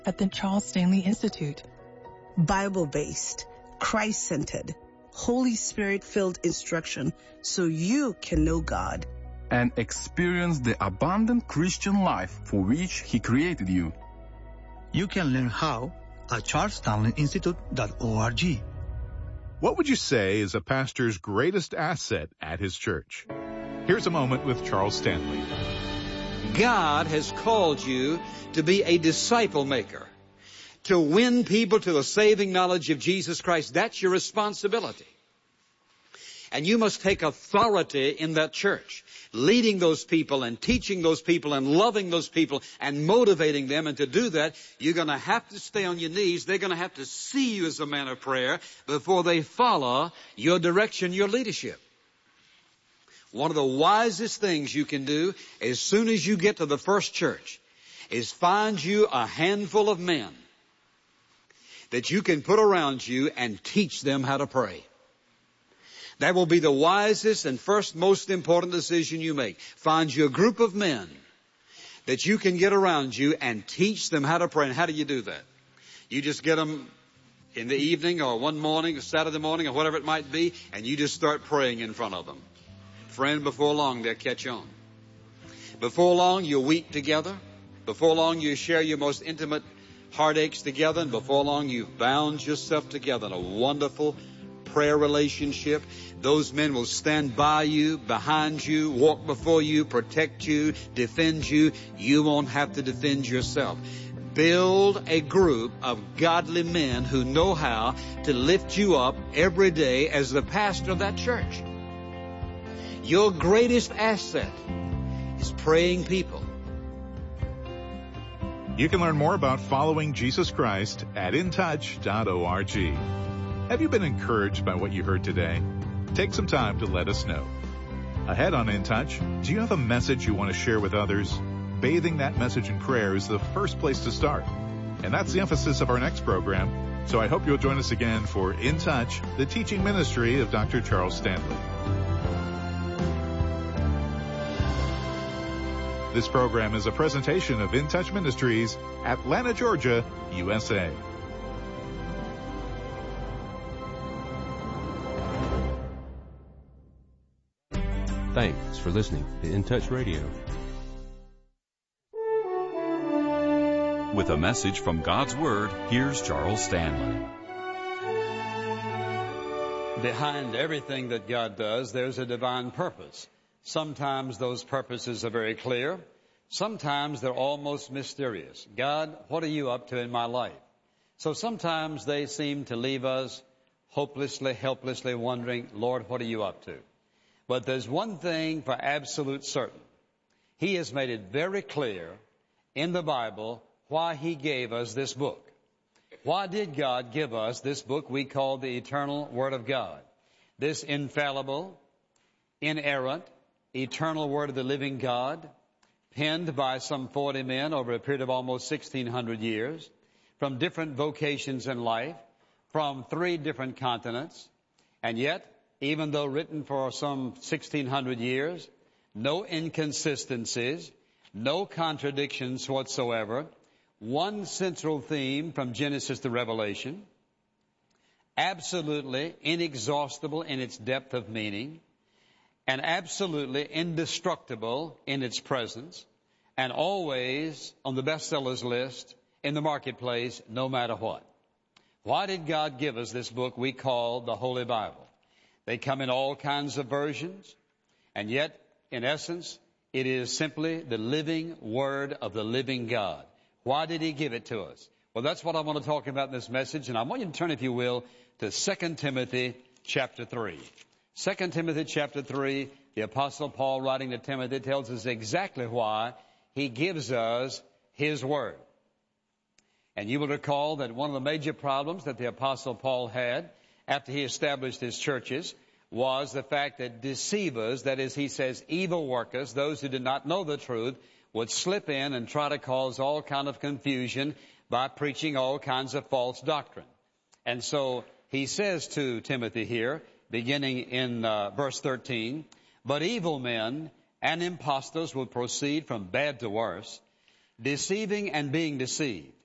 at the Charles Stanley Institute. Bible-based, Christ-centered, Holy Spirit-filled instruction so you can know God and experience the abundant Christian life for which He created you. You can learn how at charlesstanleyinstitute.org. What would you say is a pastor's greatest asset at his church? Here's a moment with Charles Stanley. God has called you to be a disciple maker, to win people to the saving knowledge of Jesus Christ. That's your responsibility. And you must take authority in that church, leading those people and teaching those people and loving those people and motivating them. And to do that, you're going to have to stay on your knees. They're going to have to see you as a man of prayer before they follow your direction, your leadership. One of the wisest things you can do as soon as you get to the first church is find you a handful of men that you can put around you and teach them how to pray. That will be the wisest and first most important decision you make. Find you a group of men that you can get around you and teach them how to pray. And how do you do that? You just get them in the evening or one morning or Saturday morning or whatever it might be, and you just start praying in front of them. Friend, before long they'll catch on. Before long you'll weep together. Before long you share your most intimate heartaches together. And before long you've bound yourself together in a wonderful prayer relationship. Those men will stand by you, behind you, walk before you, protect you, defend you. You won't have to defend yourself. Build a group of godly men who know how to lift you up every day as the pastor of that church. Your greatest asset is praying people. You can learn more about following Jesus Christ at intouch.org. Have you been encouraged by what you heard today? Take some time to let us know. Ahead on In Touch, do you have a message you want to share with others? Bathing that message in prayer is the first place to start. And that's the emphasis of our next program. So I hope you'll join us again for In Touch, the teaching ministry of Dr. Charles Stanley. This program is a presentation of In Touch Ministries, Atlanta, Georgia, USA. Thanks for listening to In Touch Radio. With a message from God's Word, here's Charles Stanley. Behind everything that God does, there's a divine purpose. Sometimes those purposes are very clear. Sometimes they're almost mysterious. God, what are you up to in my life? So sometimes they seem to leave us hopelessly, helplessly wondering, Lord, what are you up to? But there's one thing for absolute certain. He has made it very clear in the Bible why He gave us this book. Why did God give us this book we call the eternal Word of God? This infallible, inerrant, eternal Word of the living God, penned by some 40 men over a period of almost 1,600 years, from different vocations in life, from 3 different continents, and yet, even though written for some 1,600 years, no inconsistencies, no contradictions whatsoever, one central theme from Genesis to Revelation, absolutely inexhaustible in its depth of meaning, and absolutely indestructible in its presence, and always on the bestsellers list in the marketplace, no matter what. Why did God give us this book we call the Holy Bible? They come in all kinds of versions, and yet, in essence, it is simply the living Word of the living God. Why did He give it to us? Well, that's what I want to talk about in this message, and I want you to turn, if you will, to 2 Timothy chapter 3. 2 Timothy chapter 3, the Apostle Paul writing to Timothy tells us exactly why he gives us his Word. And you will recall that one of the major problems that the Apostle Paul had after he established his churches was the fact that deceivers, that is, he says, evil workers, those who did not know the truth, would slip in and try to cause all kind of confusion by preaching all kinds of false doctrine. And so he says to Timothy here, beginning in verse 13, but evil men and impostors will proceed from bad to worse, deceiving and being deceived.